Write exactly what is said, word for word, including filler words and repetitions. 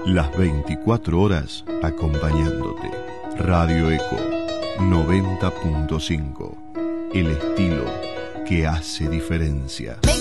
Las veinticuatro horas acompañándote. Radio Eco noventa punto cinco. El estilo que hace diferencia.